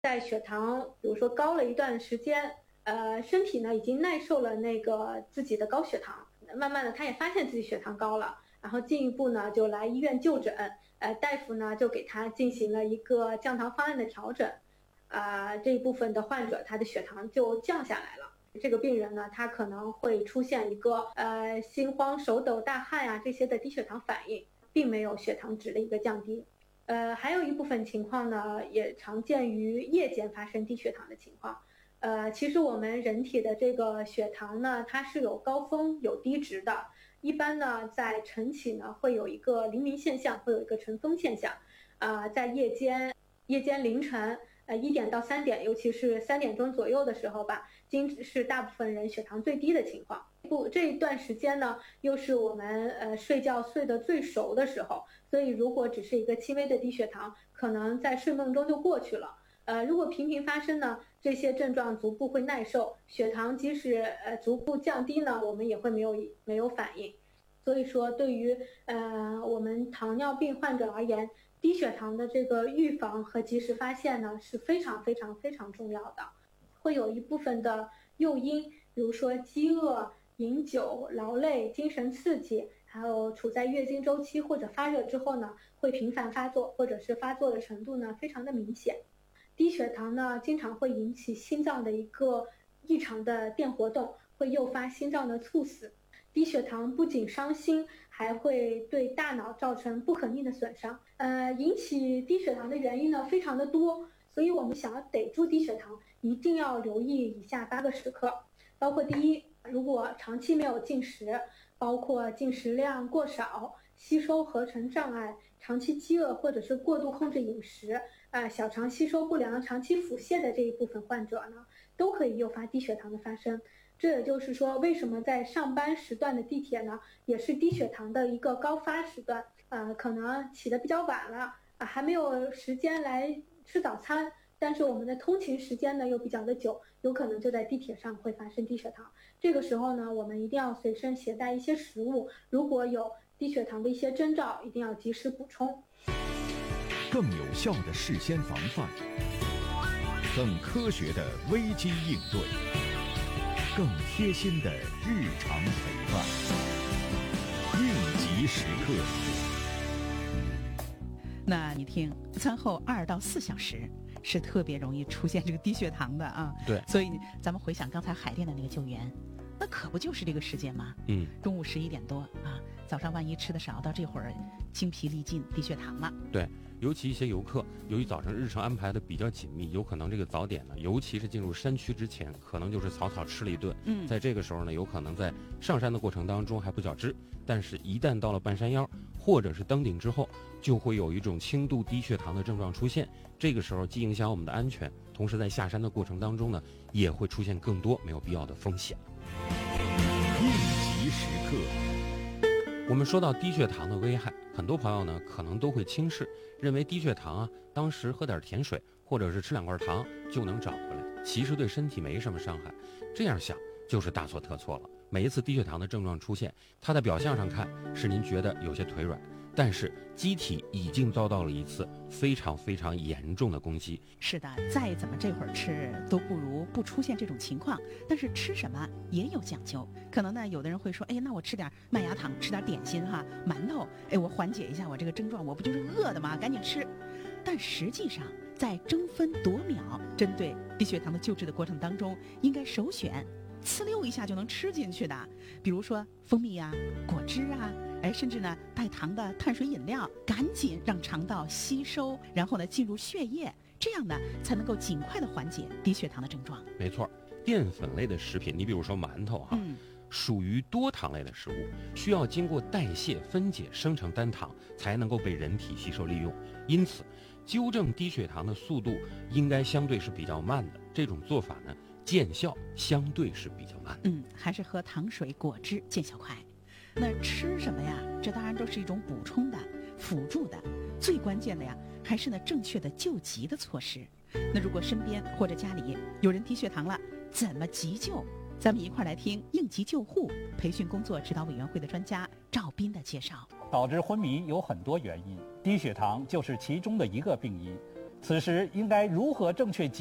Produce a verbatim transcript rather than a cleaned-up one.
在血糖比如说高了一段时间，呃，身体呢已经耐受了那个自己的高血糖，慢慢的他也发现自己血糖高了，然后进一步呢就来医院就诊，呃，大夫呢就给他进行了一个降糖方案的调整，啊、这一部分的患者他的血糖就降下来了。这个病人呢，他可能会出现一个呃心慌、手抖、大汗呀、这些的低血糖反应，并没有血糖值的一个降低。呃，还有一部分情况呢，也常见于夜间发生低血糖的情况。呃，其实我们人体的这个血糖呢，它是有高峰有低值的。一般呢，在晨起呢会有一个黎明现象，会有一个晨风现象。啊、呃，在夜间，夜间凌晨，呃一点到三点，尤其是三点钟左右的时候吧，经是大部分人血糖最低的情况。不，这一段时间呢，又是我们呃睡觉睡得最熟的时候，所以如果只是一个轻微的低血糖，可能在睡梦中就过去了。呃，如果频频发生呢，这些症状足部会耐受，血糖即使呃逐步降低呢，我们也会没有没有反应。所以说，对于呃我们糖尿病患者而言，低血糖的这个预防和及时发现呢是非常非常非常重要的。会有一部分的诱因，比如说饥饿、饮酒、劳累、精神刺激，还有处在月经周期或者发热之后呢，会频繁发作，或者是发作的程度呢非常的明显。低血糖呢，经常会引起心脏的一个异常的电活动，会诱发心脏的猝死。低血糖不仅伤心，还会对大脑造成不可逆的损伤。呃，引起低血糖的原因呢非常的多，所以我们想要逮住低血糖，一定要留意以下八个时刻，包括第一，如果长期没有进食，包括进食量过少、吸收合成障碍、长期饥饿或者是过度控制饮食，啊、呃，小肠吸收不良、长期腹泻的这一部分患者呢，都可以诱发低血糖的发生。这也就是说，为什么在上班时段的地铁呢，也是低血糖的一个高发时段？呃，可能起得比较晚了，啊、呃，还没有时间来吃早餐，但是我们的通勤时间呢又比较的久，有可能就在地铁上会发生低血糖。这个时候呢，我们一定要随身携带一些食物，如果有低血糖的一些征兆，一定要及时补充。 更有效的事先防范，更科学的危机应对，更贴心的日常陪伴，应急时刻。 那你听，餐后二到四小时是特别容易出现这个低血糖的啊。 对， 所以咱们回想刚才海淀的那个救援，那可不就是这个时间吗？ 嗯， 中午十一点多啊，早上万一吃的少，到这会儿精疲力尽，低血糖了。 对，尤其一些游客，由于早上日程安排的比较紧密，有可能这个早点呢，尤其是进入山区之前，可能就是草草吃了一顿。 嗯， 在这个时候呢，有可能在上山的过程当中还不觉知，但是一旦到了半山腰或者是登顶之后，就会有一种轻度低血糖的症状出现。这个时候既影响我们的安全，同时在下山的过程当中呢，也会出现更多没有必要的风险。 应急时刻。 我们说到低血糖的危害，很多朋友呢可能都会轻视，认为低血糖啊，当时喝点甜水或者是吃两块糖就能找回来，其实对身体没什么伤害。这样想就是大错特错了。每一次低血糖的症状出现，它的表象上看是您觉得有些腿软，但是机体已经遭到了一次非常非常严重的攻击。 是的，再怎么这会儿吃都不如不出现这种情况。但是吃什么也有讲究，可能呢有的人会说，哎，那我吃点麦芽糖，吃点点心哈，馒头，哎，我缓解一下我这个症状，我不就是饿的吗？赶紧吃。但实际上在争分夺秒针对低血糖的救治的过程当中，应该首选呲溜一下就能吃进去的，比如说蜂蜜啊、果汁啊，哎，甚至呢带糖的碳水饮料，赶紧让肠道吸收，然后呢进入血液，这样呢才能够尽快的缓解低血糖的症状。 没错，淀粉类的食品，你比如说馒头哈、嗯，属于多糖类的食物，需要经过代谢分解生成单糖，才能够被人体吸收利用。因此，纠正低血糖的速度应该相对是比较慢的。这种做法呢，见效相对是比较慢。 嗯，还是喝糖水、果汁见效快。那吃什么呀？这当然都是一种补充的、辅助的，最关键的呀，还是呢正确的救急的措施。那如果身边或者家里有人低血糖了，怎么急救？咱们一块来听应急救护培训工作指导委员会的专家赵斌的介绍。 导致昏迷有很多原因，低血糖就是其中的一个病因。 此时应该如何正确解